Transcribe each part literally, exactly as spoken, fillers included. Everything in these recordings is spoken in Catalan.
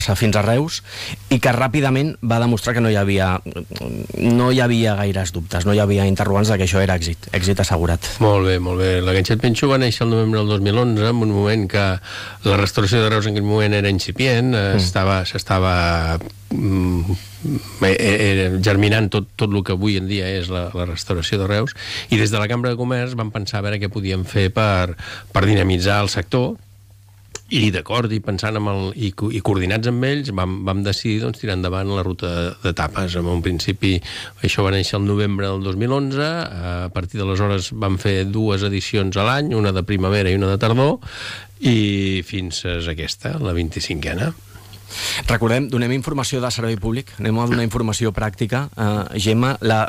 fins a Reus i que ràpidament va demostrar que no hi havia no hi havia gaires dubtes, no hi havia interrogants de que això era èxit, èxit assegurat. Molt bé, molt bé. La Ganxet Pinxo va néixer el novembre del dos mil onze, en un moment que la restauració de Reus en aquell moment era incipient, mm. estava, s'estava mm, era germinant tot, tot el que avui en dia és la, la restauració de Reus, i des de la Cambra de Comerç vam pensar a veure què podíem fer per, per dinamitzar el sector. I d'acord, i pensant amb el, i, i coordinats amb ells, vam, vam decidir doncs, tirar endavant la ruta de, de tapes. En un principi, això va néixer el novembre del dos mil onze, a partir d'aleshores vam fer dues edicions a l'any, una de primavera i una de tardor, i fins a aquesta, la vint-i-cinquena. Recordem, donem informació de servei públic, anem a donar informació pràctica. Uh, Gemma, la...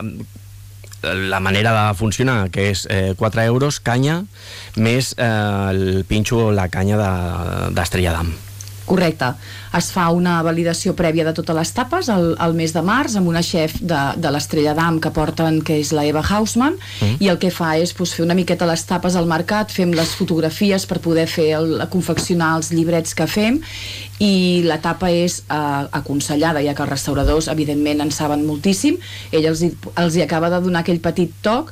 la manera de funcionar, que és eh, quatre euros, canya, més eh, el pinxo o la canya d'Estrella d'Am. Correcte. Es fa una validació prèvia de totes les tapes al, al mes de març amb una xef de, de l'Estrella d'Am que porten, que és la Eva Hausmann, mm. i el que fa és pues, fer una miqueta les tapes al mercat, fem les fotografies per poder fer el, confeccionar els llibrets que fem, i la tapa és eh, aconsellada, ja que els restauradors evidentment en saben moltíssim. Ell els, els hi acaba de donar aquell petit toc,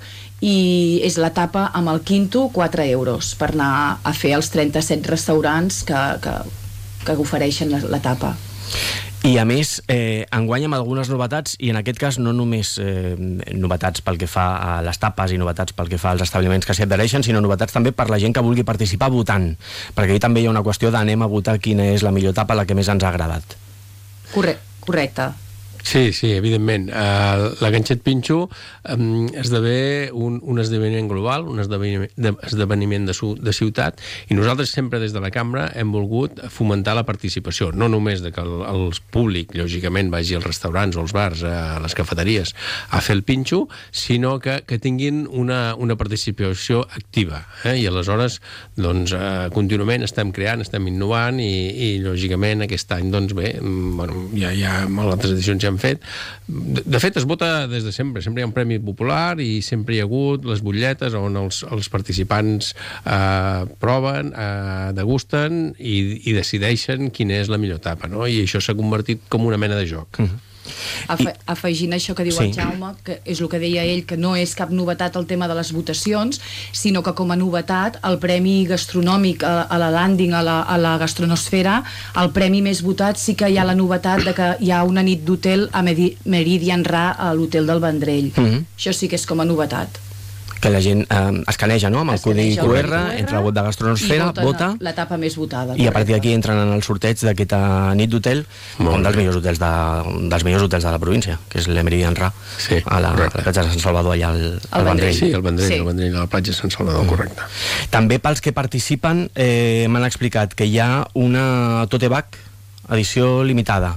i és la tapa amb el quinto, quatre euros, per anar a fer els trenta-set restaurants que, que que ofereixen la, la tapa. I a més, eh, enguany amb algunes novetats, i en aquest cas no només eh, novetats pel que fa a les tapes i novetats pel que fa als establiments que s'hi adhereixen, sinó novetats també per la gent que vulgui participar votant, perquè aquí també hi ha una qüestió d'anem a votar quina és la millor tapa, la que més ens ha agradat. Corre correcte. Sí, sí, evidentment. Uh, la Ganxet Pinxo um, esdevé un, un esdeveniment global, un esdeveniment de, esdeveniment de, su, de ciutat, i nosaltres sempre des de la cambra hem volgut fomentar la participació, no només de que el, el públic, lògicament, vagi als restaurants o als bars, a les cafeteries, a fer el pinxo, sinó que, que tinguin una, una participació activa. Eh? I aleshores, doncs, uh, contínuament estem creant, estem innovant, i, i lògicament, aquest any, doncs bé, bueno, ja, ja en altres edicions ja han fet. De, de fet, es vota des de sempre. Sempre hi ha un premi popular i sempre hi ha hagut les butlletes on els, els participants eh, proven, eh, degusten i, i decideixen quina és la millor tapa, no? I això s'ha convertit com una mena de joc. Mm-hmm. Afe, afegint això que diu sí. el Jaume, que és el que deia ell, que no és cap novetat el tema de les votacions, sinó que com a novetat el premi gastronòmic a, a la landing, a la, a la gastronosfera, el premi més votat sí que hi ha la novetat de que hi ha una nit d'hotel a Meridian Ra a l'hotel del Vendrell. Mm-hmm. Això sí que és com a novetat. Que la gent eh, escaneja, no?, amb el codi Q R, entra al vot de gastronosfera, vota, la tapa més votada. I a partir d'aquí entren en el sorteig d'aquesta nit d'hotel, un dels millors hotels de, dels millors hotels de la província, que és l'Emeridian Ra, sí, a la, la platja de Sant Salvador, allà al, al Vendrell. Sí, el Vendrell, sí. el Vendrell, a la platja de Sant Salvador, mm. correcte. També pels que participen, eh, m'han explicat que hi ha una tote bag edició limitada,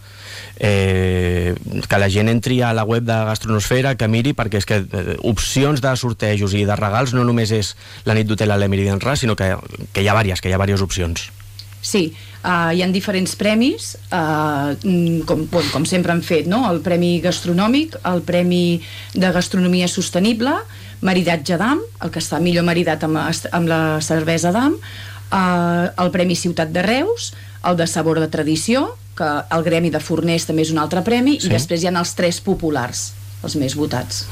Eh, que la gent entri a la web de Gastronosfera, que miri, perquè és que eh, opcions de sortejos i de regals no només és la nit d'hotel a l'Emeridian Ra, sinó que, que hi ha diverses, que hi ha diverses opcions. Sí, uh, hi ha diferents premis, uh, com, bon, com sempre han fet, no? El premi gastronòmic, el premi de gastronomia sostenible, maridatge d'Am, el que està millor maridat amb, amb la cervesa d'Am, uh, el premi Ciutat de Reus, el de sabor de tradició, que el gremi de forners també és un altre premi, sí. i després hi ha els tres populars, els més votats.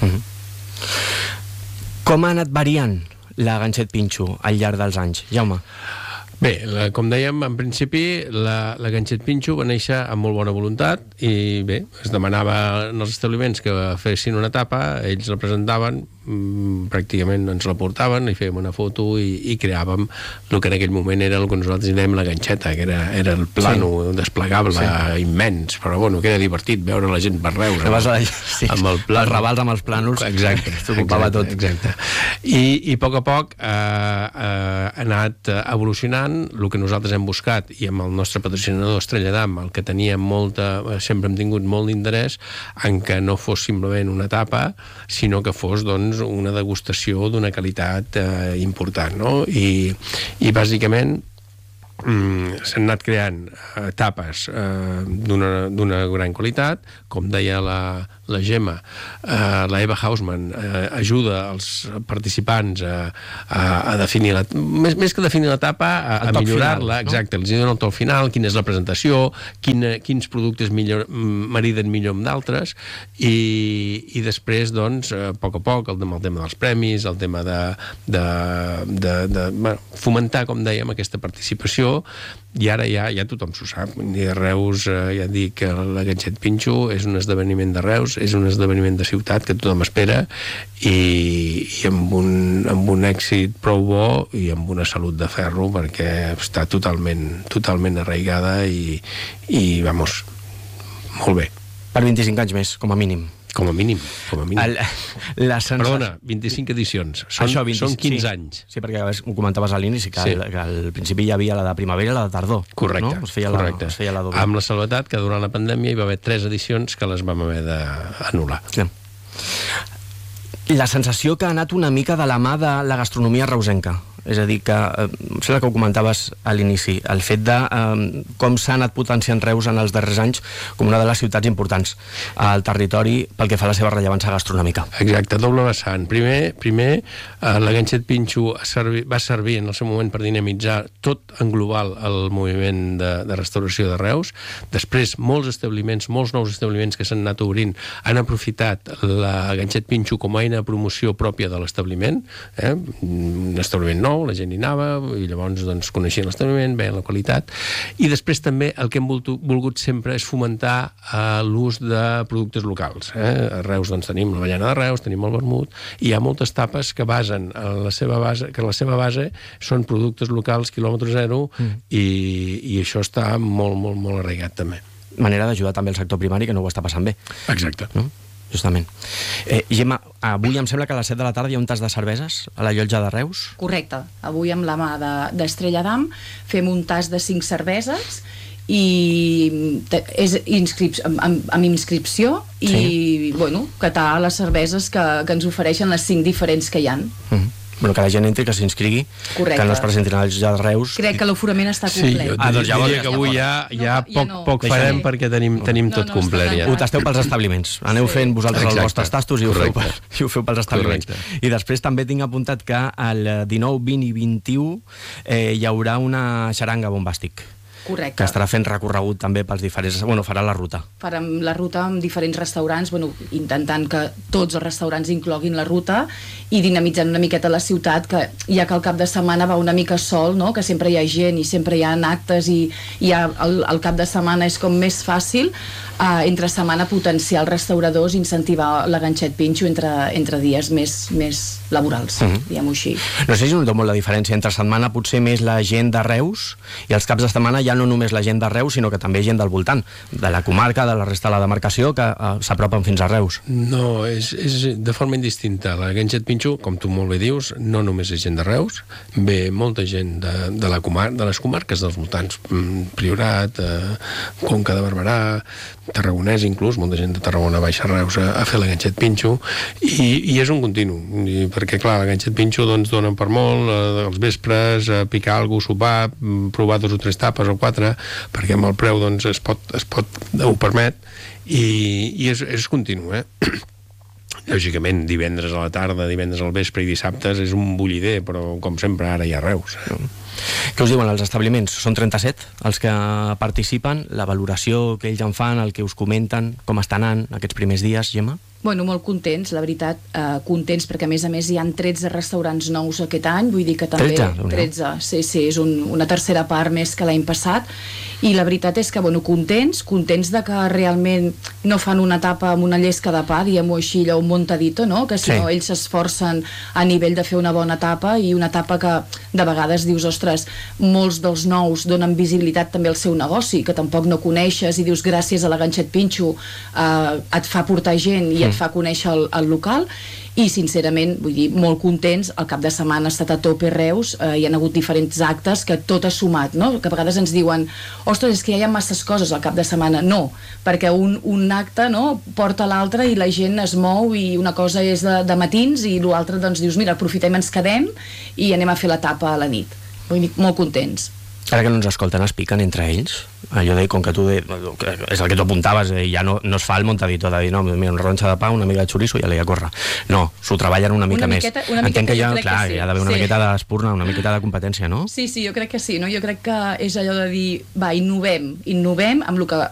Uh-huh. Com ha anat variant la Ganxet Pinxo al llarg dels anys, Jaume? Bé, la, com dèiem, en principi la, la Ganxet Pinxo va néixer amb molt bona voluntat i bé, es demanava als establiments que fessin una tapa, ells la presentaven, mmm, pràcticament ens la portaven i fèiem una foto i, i creàvem el que en aquell moment era el que nosaltres dèiem la ganxeta, que era, era el plano sí. desplegable, sí. immens, però bueno, queda divertit veure la gent per Reus amb, sí. amb el plano. Els ravals amb els plànols, exacte, s'ocupava tot. Exacte. I, i a poc a poc eh, eh, ha anat evolucionant. El que nosaltres hem buscat, i amb el nostre patrocinador Estrella d'Am, el que teníem molta, sempre hem tingut molt d'interès en que no fos simplement una tapa, sinó que fos, doncs, una degustació d'una qualitat eh, important, no? I, i bàsicament mm, s'han anat creant eh, tapes eh, d'una d'una gran qualitat, com deia la, la Gemma, eh, la Eva Hausmann eh, ajuda els participants a, a, a definir la, més, més que definir la tapa, a, a millorar-la, no? Exacte, els donen el to al final, quina és la presentació, quina, quins productes millor, mariden millor amb d'altres, i, i després, doncs, a poc a poc, el, el tema dels premis, el tema de, de, de, de bueno, fomentar, com dèiem, aquesta participació, i ara ja, ja tothom s'ho sap. I a Reus, eh, ja dic que la Ganxet Pinxo és un esdeveniment de Reus, és un esdeveniment de ciutat que tothom espera, i, i amb, un, amb un èxit prou bo i amb una salut de ferro, perquè està totalment, totalment arraigada i, i, vamos, molt bé. Per vint-i-cinc anys més, com a mínim. Com a mínim, com a mínim. El, la sensació... Perdona, vint-i-cinc edicions. Són, Això, vint, són quinze sí, anys. Sí, perquè ho comentaves a l'inici, que, sí. que al principi hi havia la de primavera i la de tardor. Correcte, no? Es feia correcte. La, es feia la doble. Amb la salvetat que durant la pandèmia hi va haver tres edicions que les vam haver d'anul·lar. Sí. La sensació que ha anat una mica de la mà de la gastronomia reusenca. És a dir, que, eh, sembla que ho comentaves a l'inici, el fet de eh, com s'ha anat potenciant Reus en els darrers anys com una de les ciutats importants al territori pel que fa a la seva rellevància gastronòmica. Exacte, doble vessant. Primer, primer eh, la Ganxet Pinxo servi, va servir en el seu moment per dinamitzar tot en global el moviment de, de restauració de Reus. Després, molts establiments, molts nous establiments que s'han anat obrint han aprofitat la Ganxet Pinxo com a eina de promoció pròpia de l'establiment, eh? un establiment nou, la gent hi anava, i llavors doncs, coneixien l'establiment, veien la qualitat, i després també el que hem volgut, volgut sempre és fomentar uh, l'ús de productes locals. Eh? A Reus doncs, tenim l'avellana de Reus, tenim el vermut, i hi ha moltes tapes que basen en la seva base, que la seva base són productes locals, quilòmetre zero, mm. i, i això està molt, molt, molt arraigat també. Manera d'ajudar també el sector primari, que no ho està passant bé. Exacte. No? Justament. Eh, Gemma, avui em sembla que a les set de la tarda hi ha un tas de cerveses a la Llotja de Reus. Correcte. Avui amb la mà d'Estrella de, d'Am fem un tas de cinc cerveses i és inscrip amb, amb inscripció i, sí. bueno, catar les cerveses que, que ens ofereixen les cinc diferents que hi ha. Mm-hmm. Bueno, que la gent entri, que s'inscrigui, que no es presentin als ja de Reus. Crec que l'oforament està complet. Sí, jo ah, doncs ja diria que avui ja, ja no, poc, ja no. poc farem no. perquè tenim, tenim no, tot no, complet. Ja. Ho tasteu pels establiments. Aneu sí. fent vosaltres Exacte. Els vostres tastos i ho, feu, per, i ho feu pels establiments. Correcte. I després també tinc apuntat que el dinou, vint i vint-i-u eh, hi haurà una xaranga bombàstic. Correcte. Que estarà fent recorregut també pels diferents... Bueno, farà la ruta. Farem la ruta amb diferents restaurants, bueno, intentant que tots els restaurants incloguin la ruta i dinamitzant una miqueta la ciutat, que ja que el cap de setmana va una mica sol, no? Que sempre hi ha gent i sempre hi ha actes i, i ja el, el cap de setmana és com més fàcil, uh, entre setmana potenciar els restauradors, incentivar la Ganxet Pinxo entre, entre dies més, més laborals, uh-huh. diguem-ho així. No sé si noteu molt la diferència. Entre setmana potser més la gent de Reus i els caps de setmana ja no només la gent de Reus, sinó que també gent del voltant, de la comarca, de la resta de la demarcació, que uh, s'apropen fins a Reus. No, és, és de forma indistinta. La Ganxet Pinxo, com tu molt bé dius, no només és gent de Reus, ve molta gent de, de, la comar de les comarques dels voltants, Priorat, eh, Conca de Barberà, Tarragonès inclús, molta gent de Tarragona baixa a Reus a, a fer la Ganxet Pinxo, i, i és un continu, i, perquè clar, la Ganxet Pinxo doncs donen per molt, eh, als vespres, eh, picar alguna cosa, sopar, provar dos o tres tapes o quatre, perquè amb el preu doncs es pot, es pot ho permet, i, i és, és continu, eh? Lògicament, divendres a la tarda, divendres al vespre i dissabtes és un bullider, però com sempre ara hi ha Reus. Eh? Què us diuen els establiments? Són trenta-set els que participen, la valoració que ells en fan, el que us comenten, com estan anant aquests primers dies, Gemma? Bueno, molt contents, la veritat, eh, contents perquè a més a més hi han tretze restaurants nous aquest any, vull dir que també... tretze? tretze, sí, sí, és un, una tercera part més que l'any passat, i la veritat és que, bueno, contents, contents de que realment no fan una tapa amb una llesca de pa, diguem-ho així, allò un montadito, no? Que sinó sí. ells s'esforcen a nivell de fer una bona tapa, i una tapa que de vegades dius, ostres, molts dels nous donen visibilitat també al seu negoci, que tampoc no coneixes, i dius, gràcies a la Ganxet Pinxo eh, et fa portar gent i et fa conèixer el, el local, i sincerament, vull dir, molt contents. El cap de setmana ha estat a tope Reus, eh, hi ha hagut diferents actes que tot ha sumat, no? Que a vegades ens diuen, ostres, és que ja hi ha masses coses al cap de setmana. No, perquè un, un acte, no, porta l'altre i la gent es mou, i una cosa és de, de matins i l'altre doncs dius, mira, aprofitem, ens quedem i anem a fer la tapa a la nit. Vull dir, molt contents. Ara que no ens escolten, es piquen entre ells? Allò de, com que tu, de, és el que tu apuntaves, eh, ja no, no es fa el montadito de dir, no, mira, una ronxa de pa, una mica de xoriço i ja li ha córrer. No, s'ho treballen una mica una miqueta, més. Una Entenc miqueta, que, ja, jo crec clar, que sí. hi ha d'haver una sí. miqueta d'espurna, una miqueta de competència, no? Sí, sí, jo crec que sí, no? Jo crec que és allò de dir, va, innovem, innovem amb el que